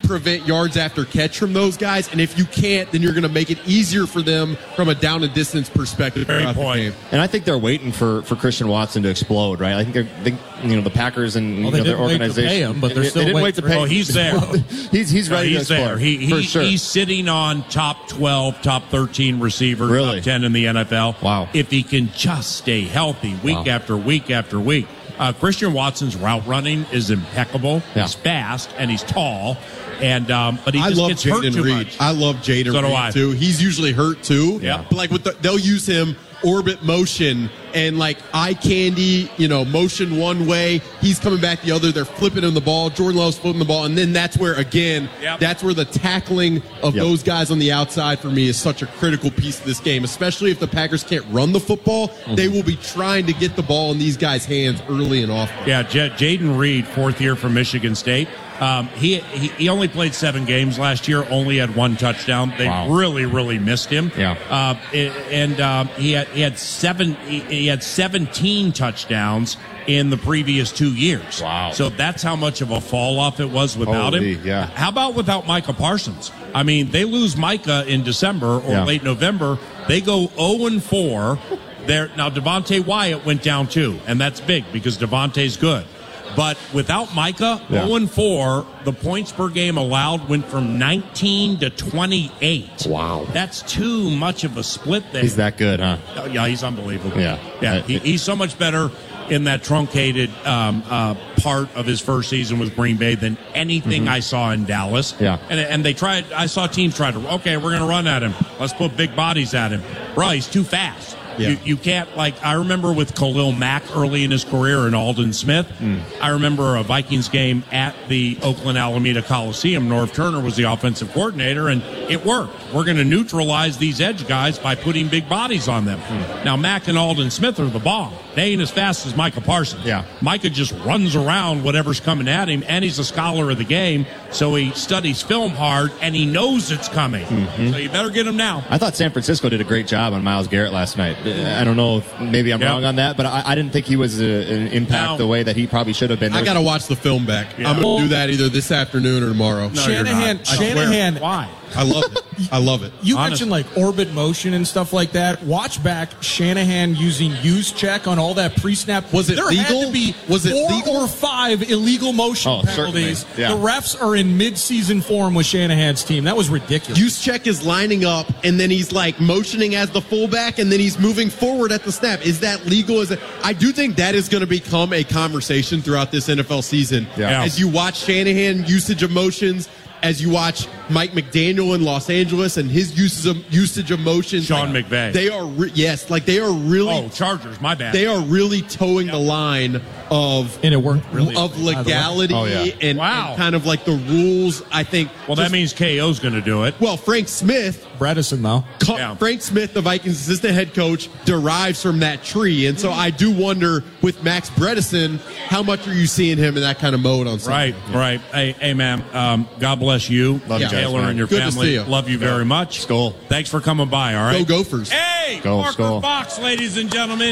prevent yards after catch from those guys? And if you can't, then you're going to make it easier for them from a down and distance perspective. Very point. And I think they're waiting for Christian Watson to explode, right? I think the Packers and their organization. Pay him, but they're still didn't wait to pay him. Oh, he's there. he's ready to explode. He's for sure. He's sitting on top 12, top 13 receivers, Really? top 10 in the NFL. Wow. If he can just stay healthy week after week after week. Christian Watson's route running is impeccable. Yeah. He's fast and he's tall, and but he I just love gets hurt Jaden too Reed. much. I love Jaden So do Reed I. too. He's usually hurt too. Yeah. But like they'll use him orbit motion and like eye candy, motion one way, he's coming back the other. They're flipping him the ball. Jordan Love's flipping the ball, and then that's where that's where the tackling of those guys on the outside for me is such a critical piece of this game. Especially if the Packers can't run the football, they will be trying to get the ball in these guys' hands early and often. Yeah, Jaden Reed, 4th year from Michigan State. He only played 7 games last year, only had 1 touchdown. They really missed him. Yeah. He had 17 touchdowns in the previous 2 years. Wow. So that's how much of a fall off it was without him. Yeah. How about without Micah Parsons? I mean, they lose Micah in December or late November. They go 0-4. Now Devontae Wyatt went down too, and that's big because Devontae's good. But without Micah, 0-4, the points per game allowed went from 19 to 28. Wow. That's too much of a split there. He's that good, huh? Yeah, he's unbelievable. Yeah. He's so much better in that truncated part of his first season with Green Bay than anything I saw in Dallas. Yeah. And they tried, I saw teams try to, we're going to run at him. Let's put big bodies at him. Bro, he's too fast. Yeah. You can't, I remember with Khalil Mack early in his career and Alden Smith. I remember a Vikings game at the Oakland Alameda Coliseum. Norv Turner was the offensive coordinator, and it worked. We're going to neutralize these edge guys by putting big bodies on them. Now, Mack and Alden Smith are the bomb. They ain't as fast as Micah Parsons. Yeah. Micah just runs around whatever's coming at him, and he's a scholar of the game, so he studies film hard, and he knows it's coming. So you better get him now. I thought San Francisco did a great job on Myles Garrett last night. I don't know if maybe I'm wrong on that, but I didn't think he was an impact the way that he probably should have been. I got to watch the film back. I'm going to do that either this afternoon or tomorrow. No, Shanahan. Why? I love it. I love it. You mentioned orbit motion and stuff like that. Watch back Shanahan using use check on all that pre-snap. Was it there legal? Had to be Was it 4 legal? or 5 illegal motion penalties. Yeah. The refs are in mid-season form with Shanahan's team. That was ridiculous. Juszczyk is lining up, and then he's motioning as the fullback, and then he's moving forward at the snap. Is that legal? I do think that is going to become a conversation throughout this NFL season. Yeah. As you watch Shanahan usage of motions, as you watch Mike McDaniel in Los Angeles and his usage of motions. Sean McVay. They are they are really. Oh, Chargers, my bad. They are really towing the line of and it worked really of legality and kind of the rules. I think. Well, that means KO's going to do it. Well, Frank Smith. Bredesen, though. Frank Smith, the Vikings assistant head coach, derives from that tree. And so I do wonder with Max Bredesen, how much are you seeing him in that kind of mode on Sunday? Right. Hey, man, God bless you. Love you, Taylor, guys, and your Good to family. see you. Love you very much. Skol. Thanks for coming by, all right? Go Gophers. Hey, Go, Parker Skol. Fox, ladies and gentlemen.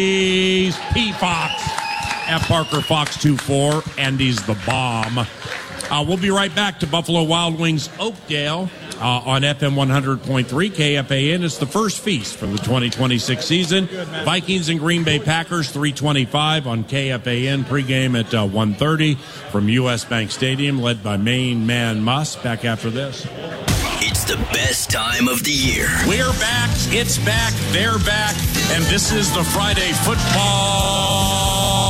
He's P. Fox. At Parker Fox 24, and he's the bomb. We'll be right back to Buffalo Wild Wings Oakdale on FM 100.3 KFAN. It's the first feast for the 2026 season. Vikings and Green Bay Packers 325 on KFAN. Pregame at 1:30 from U.S. Bank Stadium, led by main man Muss. Back after this. It's the best time of the year. We're back. It's back. They're back. And this is the Friday football.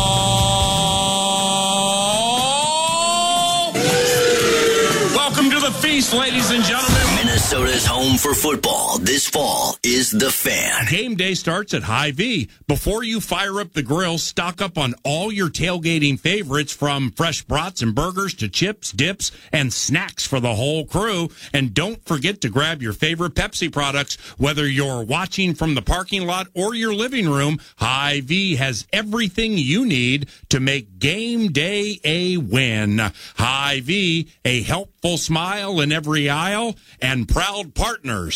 Welcome to the feast, ladies and gentlemen. Minnesota's home for football this fall is The Fan. Game day starts at Hy-Vee. Before you fire up the grill, stock up on all your tailgating favorites, from fresh brats and burgers to chips, dips, and snacks for the whole crew. And don't forget to grab your favorite Pepsi products. Whether you're watching from the parking lot or your living room, Hy-Vee has everything you need to make game day a win. Hy-Vee, a helpful smile in every aisle, and proud partners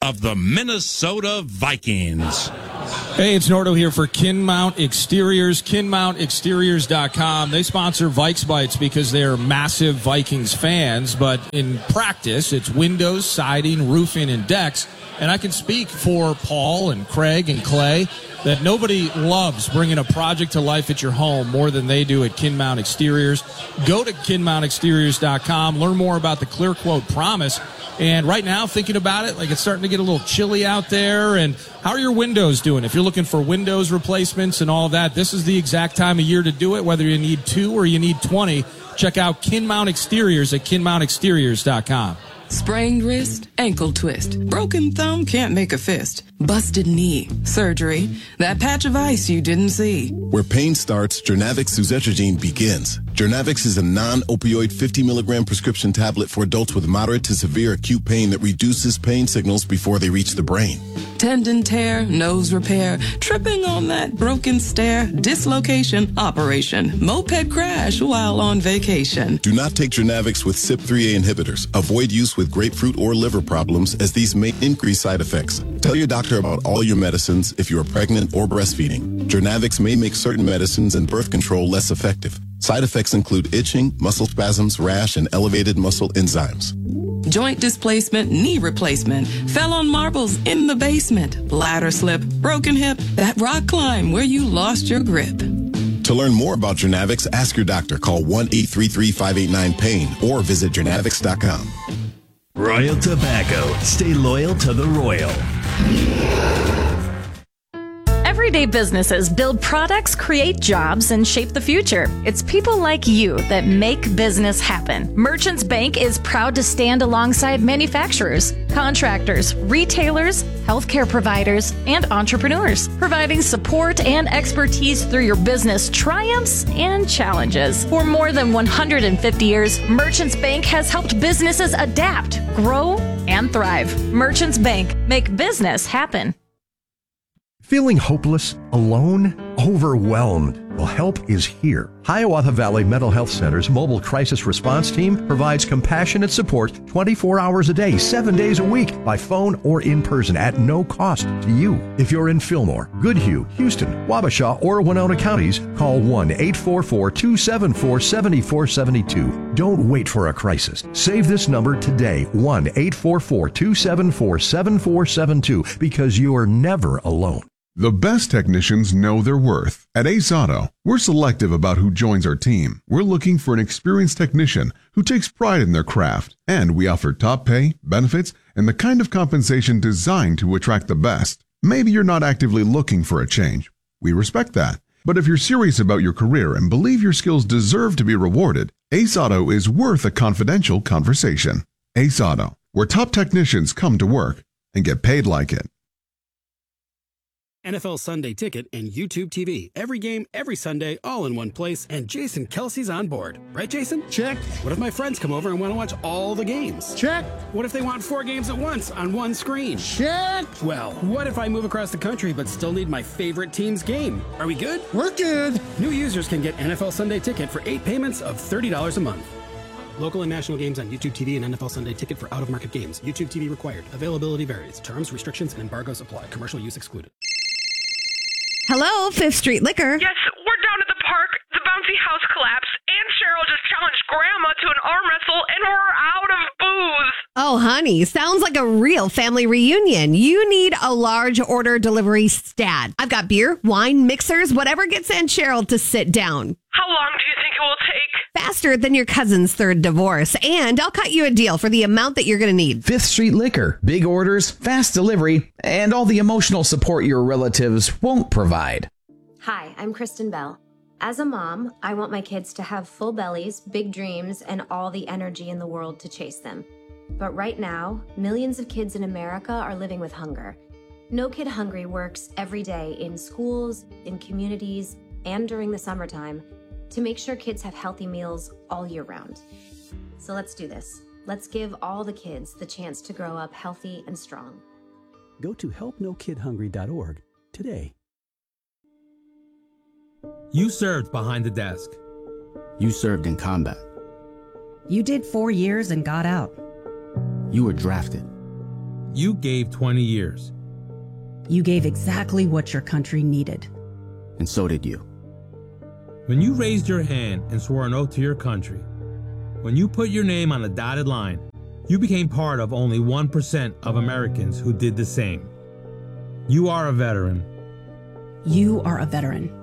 of the Minnesota Vikings. Hey, it's Nordo here for KinMount Exteriors, KinMountExteriors.com. They sponsor Vikes Bites because they're massive Vikings fans, but in practice, it's windows, siding, roofing, and decks. And I can speak for Paul and Craig and Clay that nobody loves bringing a project to life at your home more than they do at KinMount Exteriors. Go to KinMountExteriors.com, learn more about the Clear Quote Promise. And right now, thinking about it, like it's starting to get a little chilly out there. And how are your windows doing? If you're looking for windows replacements and all of that, this is the exact time of year to do it, whether you need 2 or you need 20. Check out KinMount Exteriors at KinMountExteriors.com. Sprained wrist, ankle twist, broken thumb, can't make a fist, busted knee, surgery, that patch of ice you didn't see. Where pain starts, Jernavix suzetrigine begins. Jernavix is a non-opioid 50 milligram prescription tablet for adults with moderate to severe acute pain that reduces pain signals before they reach the brain. Tendon tear, nose repair, tripping on that broken stair, dislocation, operation, moped crash while on vacation. Do not take Jernavix with CYP3A inhibitors. Avoid use with grapefruit or liver problems, as these may increase side effects. Tell your doctor about all your medicines if you are pregnant or breastfeeding. Jernavix may make certain medicines and birth control less effective. Side effects include itching, muscle spasms, rash, and elevated muscle enzymes. Joint displacement, knee replacement, fell on marbles in the basement, ladder slip, broken hip, that rock climb where you lost your grip. To learn more about Jernavix, ask your doctor. Call 1-833-589-PAIN or visit Jernavix.com. Royal Tobacco. Stay loyal to the Royal. Everyday businesses build products, create jobs, and shape the future. It's people like you that make business happen. Merchants Bank is proud to stand alongside manufacturers, contractors, retailers, healthcare providers, and entrepreneurs, providing support and expertise through your business triumphs and challenges. For more than 150 years, Merchants Bank has helped businesses adapt, grow, and thrive. Merchants Bank, make business happen. Feeling hopeless, alone, overwhelmed? Well, help is here. Hiawatha Valley Mental Health Center's mobile crisis response team provides compassionate support 24 hours a day, 7 days a week, by phone or in person at no cost to you. If you're in Fillmore, Goodhue, Houston, Wabasha, or Winona counties, call 1-844-274-7472. Don't wait for a crisis. Save this number today, 1-844-274-7472, because you're never alone. The best technicians know their worth. At Ace Auto, we're selective about who joins our team. We're looking for an experienced technician who takes pride in their craft. And we offer top pay, benefits, and the kind of compensation designed to attract the best. Maybe you're not actively looking for a change. We respect that. But if you're serious about your career and believe your skills deserve to be rewarded, Ace Auto is worth a confidential conversation. Ace Auto, where top technicians come to work and get paid like it. NFL Sunday Ticket and YouTube TV. Every game, every Sunday, all in one place. And Jason Kelsey's on board. Right, Jason? Check. What if my friends come over and want to watch all the games? Check. What if they want 4 games at once on one screen? Check. Well, what if I move across the country but still need my favorite team's game? Are we good? We're good. New users can get NFL Sunday Ticket for 8 payments of $30 a month. Local and national games on YouTube TV and NFL Sunday Ticket for out-of-market games. YouTube TV required. Availability varies. Terms, restrictions, and embargoes apply. Commercial use excluded. Hello, Fifth Street Liquor. Yes, we're down at the park. The bouncy house collapsed, and Cheryl just challenged Grandma to an arm wrestle, and we're out of booze. Oh, honey, sounds like a real family reunion. You need a large order delivery stat. I've got beer, wine, mixers, whatever gets Aunt Cheryl to sit down. How long do you think it will take? Faster than your cousin's third divorce. And I'll cut you a deal for the amount that you're going to need. Fifth Street Liquor. Big orders, fast delivery, and all the emotional support your relatives won't provide. Hi, I'm Kristen Bell. As a mom, I want my kids to have full bellies, big dreams, and all the energy in the world to chase them. But right now, millions of kids in America are living with hunger. No Kid Hungry works every day in schools, in communities, and during the summertime to make sure kids have healthy meals all year round. So let's do this. Let's give all the kids the chance to grow up healthy and strong. Go to helpnokidhungry.org today. You served behind the desk. You served in combat. You did 4 years and got out. You were drafted. You gave 20 years. You gave exactly what your country needed. And so did you. When you raised your hand and swore an oath to your country, when you put your name on a dotted line, you became part of only 1% of Americans who did the same. You are a veteran. You are a veteran.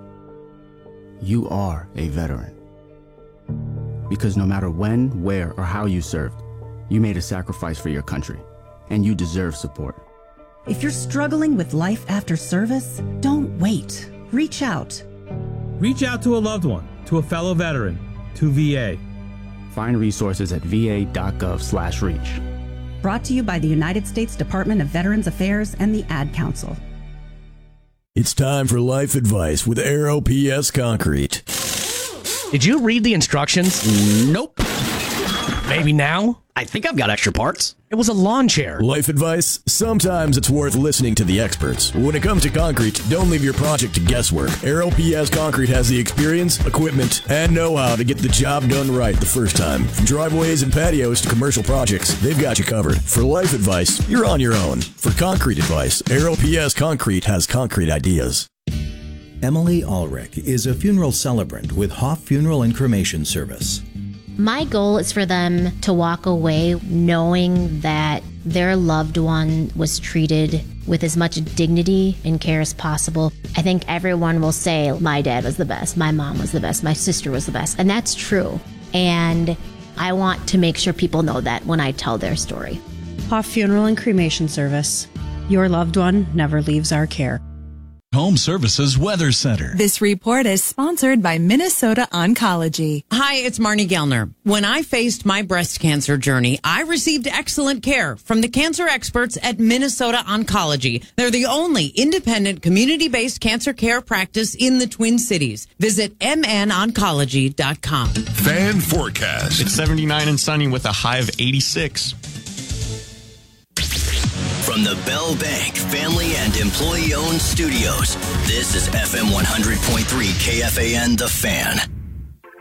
You are a veteran. Because no matter when, where, or how you served, you made a sacrifice for your country, and you deserve support. If you're struggling with life after service, don't wait. Reach out. Reach out to a loved one, to a fellow veteran, to VA. Find resources at va.gov/reach. Brought to you by the United States Department of Veterans Affairs and the Ad Council. It's time for life advice with Aero PS Concrete. Did you read the instructions? Nope. Maybe now? I think I've got extra parts. It was a lawn chair. Life advice? Sometimes it's worth listening to the experts. When it comes to concrete, don't leave your project to guesswork. Aero PS Concrete has the experience, equipment, and know-how to get the job done right the first time. From driveways and patios to commercial projects, they've got you covered. For life advice, you're on your own. For concrete advice, Aero PS Concrete has concrete ideas. Emily Ulrich is a funeral celebrant with Hoff Funeral and Cremation Service. My goal is for them to walk away knowing that their loved one was treated with as much dignity and care as possible. I think everyone will say, my dad was the best, my mom was the best, my sister was the best, and that's true. And I want to make sure people know that when I tell their story. Hoff Funeral and Cremation Service. Your loved one never leaves our care. Home Services Weather Center. This report is sponsored by Minnesota Oncology. Hi, it's Marnie Gellner. When I faced my breast cancer journey, I received excellent care from the cancer experts at Minnesota Oncology. They're the only independent community-based cancer care practice in the Twin Cities. Visit mnoncology.com. Fan forecast. It's 79 and sunny with a high of 86. From the Bell Bank family and employee-owned studios, this is FM 100.3 KFAN The Fan.